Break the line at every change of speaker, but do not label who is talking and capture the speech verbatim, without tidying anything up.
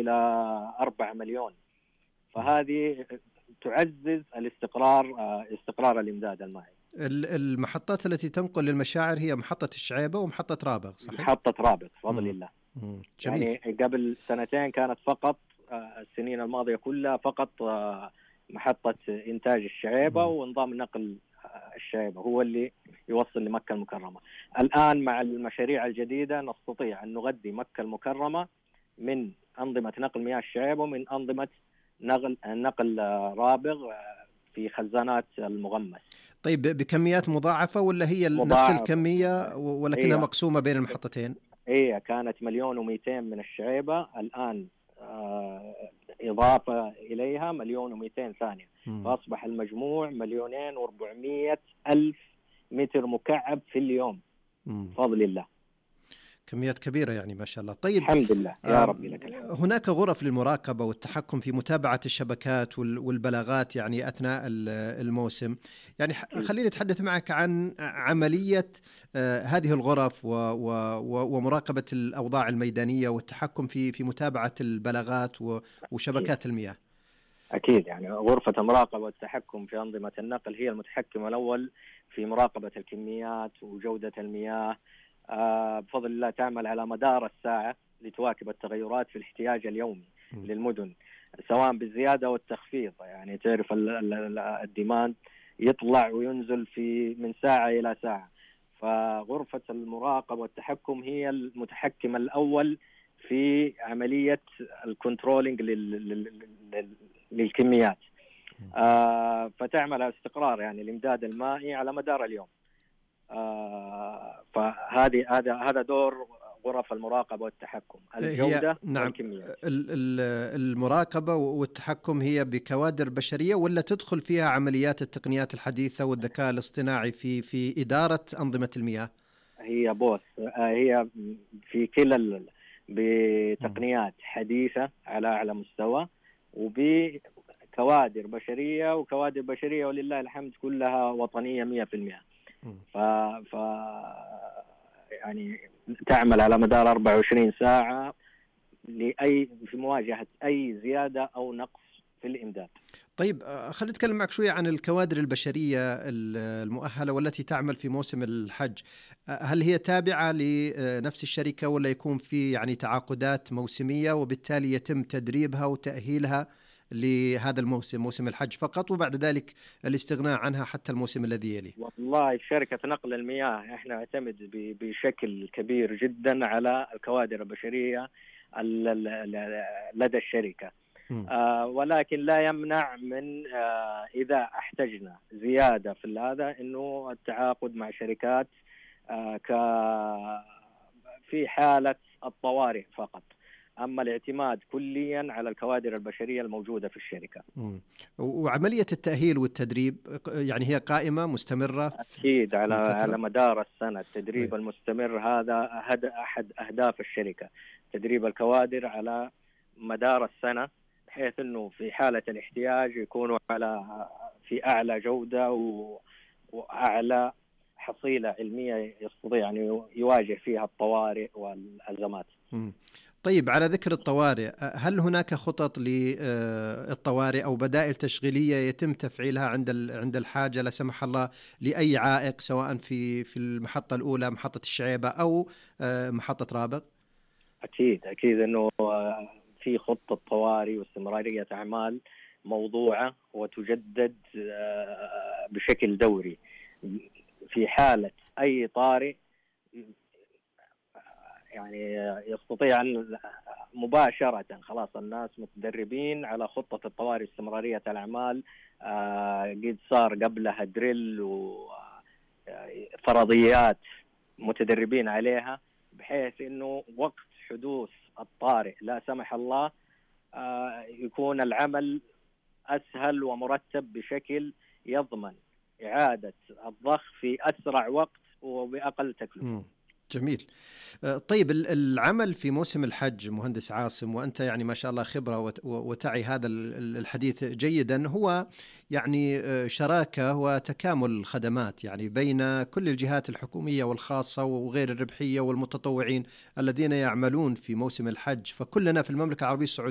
إلى أربعة مليون. فهذه تعزز الاستقرار، استقرار الإمداد المائي.
المحطات التي تنقل للمشاعر هي محطة الشعيبة ومحطة رابغ، صحيح؟
محطة رابغ بفضل الله.
مم. جميل.
يعني قبل سنتين كانت فقط، السنين الماضية كلها فقط محطة إنتاج الشعيبة مم. ونظام نقل الشعيبة هو اللي يوصل لمكة المكرمة. الآن مع المشاريع الجديدة نستطيع أن نغذي مكة المكرمة من أنظمة نقل مياه الشعيبة ومن أنظمة نقل نقل رابغ في خزانات المغمس.
طيب بكميات مضاعفة ولا هي مضاعفة. نفس الكمية ولكنها هي. مقسومة بين المحطتين؟
هي كانت مليون ومئتين من الشعيبة، الآن آه إضافة إليها مليون ومئتين ثانية، م. فأصبح المجموع مليونين وأربعمائة ألف متر مكعب في اليوم بفضل الله.
كميات كبيرة يعني ما شاء الله. طيب
الحمد لله يا رب لك الحمد.
هناك غرف للمراقبة والتحكم في متابعة الشبكات والبلاغات يعني أثناء الموسم. يعني خليني أتحدث معك عن عملية هذه الغرف ومراقبة الأوضاع الميدانية والتحكم في في متابعة البلاغات وشبكات المياه.
أكيد، يعني غرفة المراقبة والتحكم في أنظمة النقل هي المتحكم الأول في مراقبة الكميات وجودة المياه. آه بفضل الله تعمل على مدار الساعة لتواكب التغيرات في الاحتياج اليومي م. للمدن، سواء بالزيادة والتخفيض. يعني تعرف الديماند يطلع وينزل في من ساعة إلى ساعة، فغرفة المراقبة والتحكم هي المتحكم الأول في عملية الكنترولينج للكميات. آه فتعمل على استقرار يعني الإمداد المائي على مدار اليوم. آه فهذه هذا هذا دور غرف المراقبة والتحكم، الجودة
نعم.
والكميات.
المراقبة والتحكم هي بكوادر بشرية ولا تدخل فيها عمليات التقنيات الحديثة والذكاء الاصطناعي في في إدارة أنظمة المياه؟
هي بوث، هي في كلا بتقنيات حديثة على أعلى مستوى وبكوادر بشرية، وكوادر بشرية ولله الحمد كلها وطنية مئة في المئة. ف... ف يعني تعمل على مدار أربعة وعشرين ساعة لأي في مواجهة أي زيادة أو نقص في الإمداد.
طيب خلينا نتكلم معك شوية عن الكوادر البشرية المؤهلة والتي تعمل في موسم الحج. هل هي تابعة لنفس الشركة ولا يكون في يعني تعاقدات موسمية وبالتالي يتم تدريبها وتأهيلها لهذا الموسم، موسم الحج فقط، وبعد ذلك الاستغناء عنها حتى الموسم الذي يليه؟
والله في شركة نقل المياه احنا نعتمد بشكل كبير جدا على الكوادر البشرية لدى الشركة. آه ولكن لا يمنع من آه إذا احتجنا زيادة في هذا إنه التعاقد مع شركات آه ك في حالة الطوارئ فقط، أما الاعتماد كليا على الكوادر البشرية الموجودة في الشركة.
مم. وعملية التأهيل والتدريب يعني هي قائمة مستمرة؟
أكيد على على مدار السنة التدريب طيب. المستمر هذا أحد أهداف الشركة، تدريب الكوادر على مدار السنة بحيث أنه في حالة الاحتياج يكونوا على في أعلى جودة وأعلى حصيلة علمية يستطيع أن يواجه فيها الطوارئ والأزمات.
مم. طيب على ذكر الطوارئ، هل هناك خطط للطوارئ أو بدائل تشغيلية يتم تفعيلها عند عند الحاجة لا سمح الله لأي عائق، سواء في في المحطة الأولى محطة الشعيبة أو محطة رابغ؟
أكيد أكيد إنه في خطة طوارئ واستمرارية أعمال موضوعة وتجدد بشكل دوري في حالة أي طارئ. يعني يستطيع أن مباشرة خلاص الناس متدربين على خطة الطوارئ استمرارية الأعمال، آه قد صار قبلها دريل وفرضيات متدربين عليها بحيث أنه وقت حدوث الطارئ لا سمح الله آه يكون العمل أسهل ومرتب بشكل يضمن إعادة الضخ في أسرع وقت وبأقل تكلفة.
جميل. طيب العمل في موسم الحج مهندس عاصم، وأنت يعني ما شاء الله خبرة وتعي هذا الحديث جيدا، هو يعني شراكة وتكامل الخدمات يعني بين كل الجهات الحكومية والخاصة وغير الربحية والمتطوعين الذين يعملون في موسم الحج. فكلنا في المملكة العربية السعودية